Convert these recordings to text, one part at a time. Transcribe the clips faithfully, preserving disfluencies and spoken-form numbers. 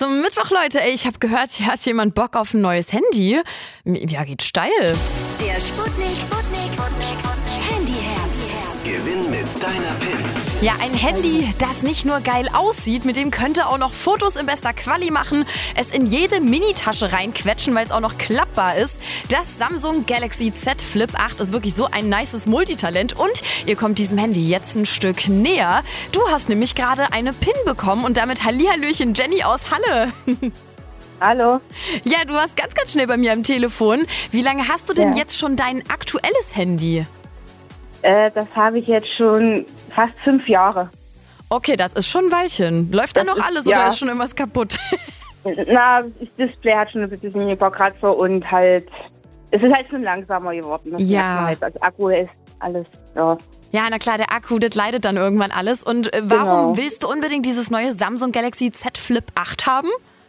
Zum Mittwoch, Leute. Ey, ich habe gehört, hier hat jemand Bock auf ein neues Handy. Ja, geht steil. Der Sputnik, Sputnik, Handyherbst. Gewinn mit deiner PIN. Ja, ein Handy, das nicht nur geil aussieht, mit dem könnt ihr auch noch Fotos in bester Quali machen, es in jede Minitasche reinquetschen, weil es auch noch klappbar ist. Das Samsung Galaxy Z Flip acht ist wirklich so ein nices Multitalent und ihr kommt diesem Handy jetzt ein Stück näher. Du hast nämlich gerade eine PIN bekommen und damit Hallihallöchen Jenny aus Halle. Hallo. Ja, du warst ganz, ganz schnell bei mir am Telefon. Wie lange hast du denn Ja. jetzt schon dein aktuelles Handy? Äh, das habe ich jetzt schon fast fünf Jahre. Okay, das ist schon ein Weilchen. Läuft da Das noch ist- alles oder ja. ist schon irgendwas kaputt? Na, das Display hat schon ein bisschen ein paar Kratzer und halt, es ist halt schon langsamer geworden. Das Ja. merkt man halt. Das Akku ist alles, ja. Ja, na klar, der Akku, das leidet dann irgendwann alles. Und äh, warum Genau. willst du unbedingt dieses neue Samsung Galaxy Z Flip acht haben?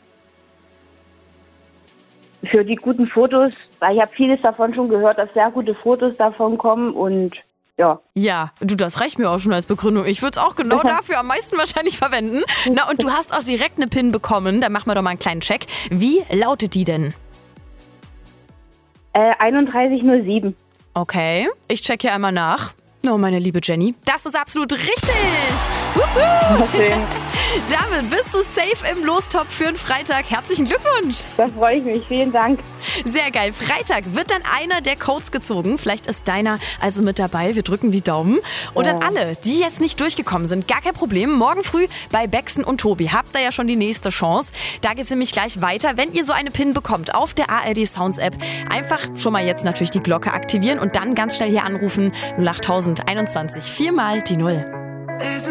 Für die guten Fotos, weil ich habe vieles davon schon gehört, dass sehr gute Fotos davon kommen und ja. Ja, du, das reicht mir auch schon als Begründung. Ich würde es auch genau dafür am meisten wahrscheinlich verwenden. Na, und du hast auch direkt eine PIN bekommen. Da machen wir doch mal einen kleinen Check. Wie lautet die denn? Äh, einunddreißig null sieben. Okay, ich check hier einmal nach. Oh, meine liebe Jenny, das ist absolut richtig. Wuhu. Schön. Damit bist du safe im Lostopf für einen Freitag. Herzlichen Glückwunsch. Da freue ich mich. Vielen Dank. Sehr geil. Freitag wird dann einer der Codes gezogen. Vielleicht ist deiner also mit dabei. Wir drücken die Daumen. Und Ja. an alle, die jetzt nicht durchgekommen sind, gar kein Problem. Morgen früh bei Bexen und Tobi habt ihr ja schon die nächste Chance. Da geht's nämlich gleich weiter. Wenn ihr so eine PIN bekommt auf der A R D Sounds App, einfach schon mal jetzt natürlich die Glocke aktivieren und dann ganz schnell hier anrufen. null acht tausend einundzwanzig, viermal die Null.